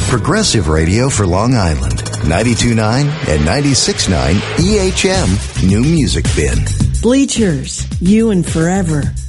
Progressive radio for Long Island. 92.9 and 96.9 EHM New Music Bin. Bleachers, you and forever.